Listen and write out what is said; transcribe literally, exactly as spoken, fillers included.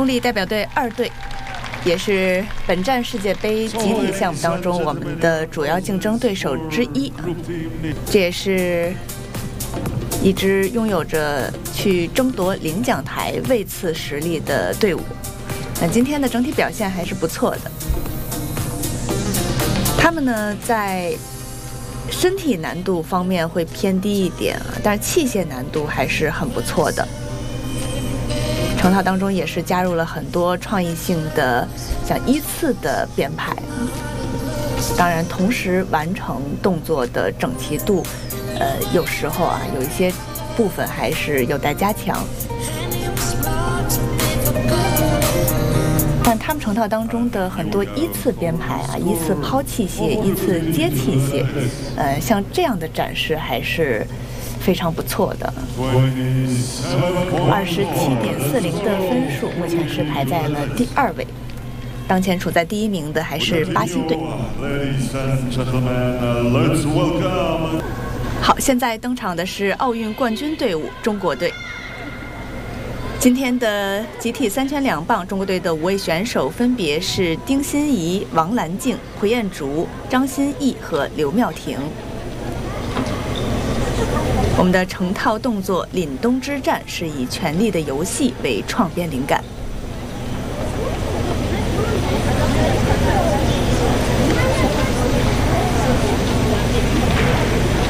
中立代表队二队，也是本站世界杯集体项目当中我们的主要竞争对手之一，这也是一支拥有着去争夺领奖台位次实力的队伍。那今天的整体表现还是不错的。他们呢，在身体难度方面会偏低一点啊，但是器械难度还是很不错的。成套当中也是加入了很多创意性的像依次的编排，当然同时完成动作的整齐度呃，有时候啊有一些部分还是有待加强。但他们成套当中的很多依次编排啊，依次抛器械，依次接器械，呃，像这样的展示还是非常不错的。二十七点四零的分数，目前是排在了第二位。当前处在第一名的还是巴西队。好，现在登场的是奥运冠军队伍中国队。今天的集体三圈两棒，中国队的五位选手分别是丁欣怡、王兰静、胡彦竹、张歆艺和刘妙婷。我们的成套动作凛冬之战是以《权力的游戏》为创编灵感。